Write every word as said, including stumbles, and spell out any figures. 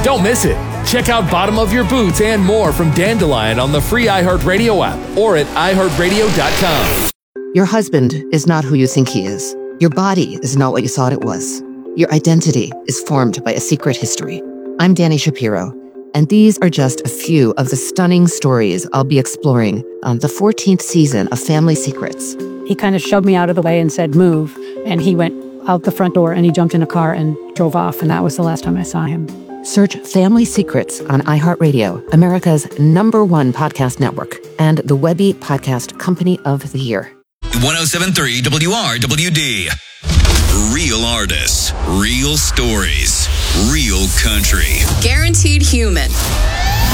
Don't miss it. Check out Bottom of Your Boots and more from Dandelion on the free iHeartRadio app or at i heart radio dot com. Your husband is not who you think he is. Your body is not what you thought it was. Your identity is formed by a secret history. I'm Dani Shapiro, and these are just a few of the stunning stories I'll be exploring on the fourteenth season of Family Secrets. He kind of shoved me out of the way and said, move. And he went out the front door and he jumped in a car and drove off. And that was the last time I saw him. Search Family Secrets on iHeartRadio, America's number one podcast network, and the Webby Podcast Company of the Year. one oh seven point three W R W D. Real artists, real stories, real country. Guaranteed human.